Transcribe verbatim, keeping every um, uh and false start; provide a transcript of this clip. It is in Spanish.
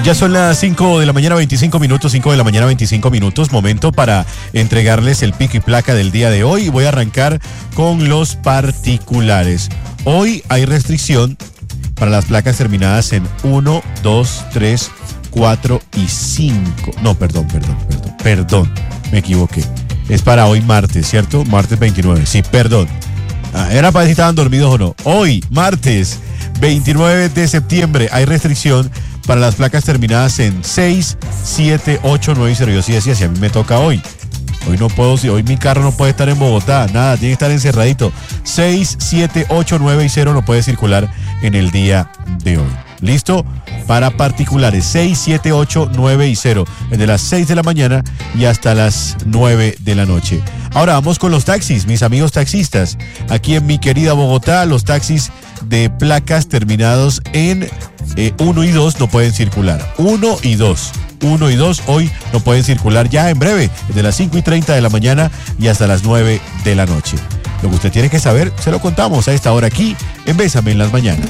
Ya son las cinco de la mañana, veinticinco minutos, cinco de la mañana, veinticinco minutos. Momento para entregarles el pico y placa del día de hoy. Voy a arrancar con los particulares. Hoy hay restricción para las placas terminadas en uno, dos, tres, cuatro y cinco. No, perdón, perdón, perdón, perdón, me equivoqué. Es para hoy martes, ¿cierto? Martes veintinueve, sí, perdón. Ah, era para ver si estaban dormidos o no. Hoy, martes veintinueve de septiembre, hay restricción para las placas terminadas en seis, siete, ocho, nueve y cero. Yo sí decía, si a mí me toca hoy. Hoy no puedo, si hoy mi carro no puede estar en Bogotá, nada, tiene que estar encerradito. seis, siete, ocho, nueve y cero no puede circular en el día de hoy. ¿Listo? Para particulares, seis, siete, ocho, nueve y cero. Desde las seis de la mañana y hasta las nueve de la noche. Ahora vamos con los taxis, mis amigos taxistas. Aquí en mi querida Bogotá, los taxis de placas terminados en eh, uno y dos no pueden circular. uno y dos. uno y dos hoy no pueden circular ya en breve, desde las cinco y treinta de la mañana y hasta las nueve de la noche. Lo que usted tiene que saber, se lo contamos a esta hora aquí en Bésame en las Mañanas.